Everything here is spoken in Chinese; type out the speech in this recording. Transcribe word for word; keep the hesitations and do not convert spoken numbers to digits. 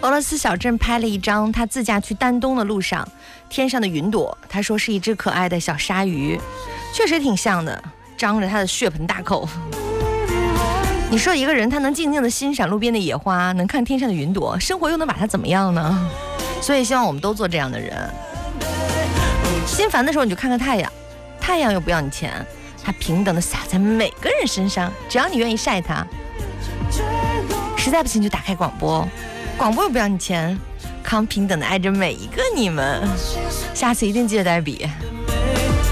俄罗斯小镇拍了一张他自驾去丹东的路上天上的云朵，他说是一只可爱的小鲨鱼，确实挺像的，张着他的血盆大口。你说一个人他能静静的欣赏路边的野花，能看天上的云朵，生活又能把他怎么样呢？所以希望我们都做这样的人。心烦的时候你就看看太阳，太阳又不要你钱，它平等的洒在每个人身上，只要你愿意晒它。实在不行就打开广播，广播又不要你钱，康平等的爱着每一个你们。下次一定记得带笔。